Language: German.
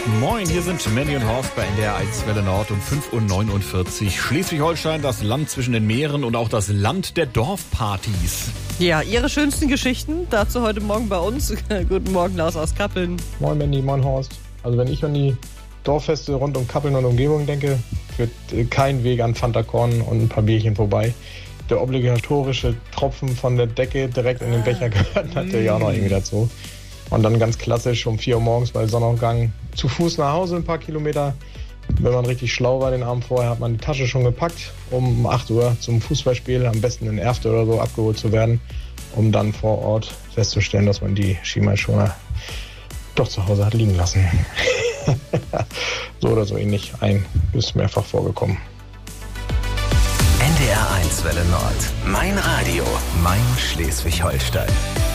Moin, hier sind Mandy und Horst bei NDR 1 Welle Nord um 5:49 Uhr. Schleswig-Holstein, das Land zwischen den Meeren und auch das Land der Dorfpartys. Ja, Ihre schönsten Geschichten dazu heute Morgen bei uns. Guten Morgen, Lars aus Kappeln. Moin Mandy, moin Horst. Also wenn ich an die Dorffeste rund um Kappeln und Umgebung denke, führt kein Weg an Fanta Korn und ein paar Bierchen vorbei. Der obligatorische Tropfen von der Decke direkt in den Becher gehört natürlich auch noch irgendwie dazu. Und dann ganz klassisch um 4 Uhr morgens bei Sonnenaufgang zu Fuß nach Hause ein paar Kilometer. Wenn man richtig schlau war den Abend vorher, hat man die Tasche schon gepackt, um 8 Uhr zum Fußballspiel, am besten in Erfurt oder so, abgeholt zu werden, um dann vor Ort festzustellen, dass man die Schienbeinschoner doch zu Hause hat liegen lassen. So oder so ähnlich. Ist mehrfach vorgekommen. NDR 1 Welle Nord. Mein Radio, mein Schleswig-Holstein.